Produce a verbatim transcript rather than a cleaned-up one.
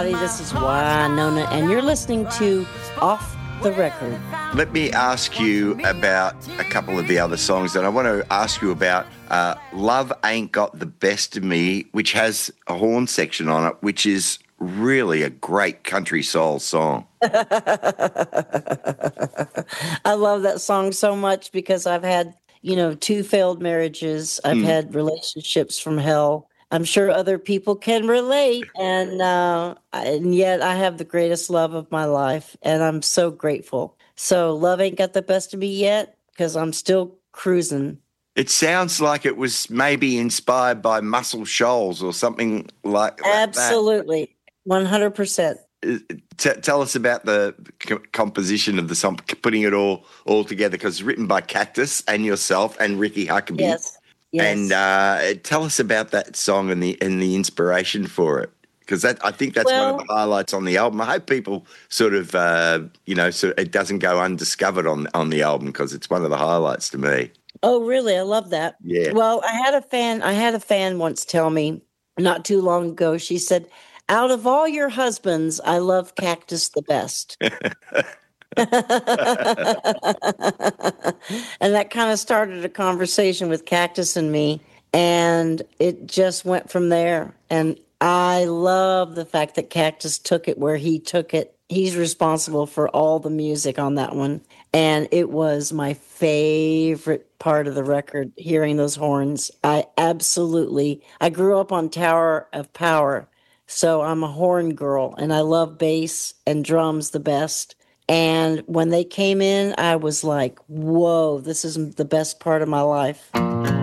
This is Wynonna, and you're listening to Off the Record. Let me ask you about a couple of the other songs, and I want to ask you about uh, Love Ain't Got the Best of Me, which has a horn section on it, which is really a great country soul song. I love that song so much because I've had, you know, two failed marriages. I've mm. had relationships from hell. I'm sure other people can relate, and uh, and yet I have the greatest love of my life, and I'm so grateful. So love ain't got the best of me yet because I'm still cruising. It sounds like it was maybe inspired by Muscle Shoals or something like that. Absolutely, one hundred percent. T- tell us about the co- composition of the song, putting it all all together, because it's written by Cactus and yourself and Ricky Huckabee. Yes. Yes. And uh, tell us about that song and the and the inspiration for it, because that I think that's well, one of the highlights on the album. I hope people sort of uh, you know, so it doesn't go undiscovered on on the album, because it's one of the highlights to me. Oh, really? I love that. Yeah. Well, I had a fan. I had a fan once tell me not too long ago. She said, "Out of all your husbands, I love Cactus the best." And that kind of started a conversation with Cactus and me, and it just went from there. And I love the fact that Cactus took it where he took it. He's responsible for all the music on that one, and it was my favorite part of the record, hearing those horns. I absolutely, I grew up on Tower of Power, so I'm a horn girl, and I love bass and drums the best. And when they came in, I was like, whoa, this is the best part of my life.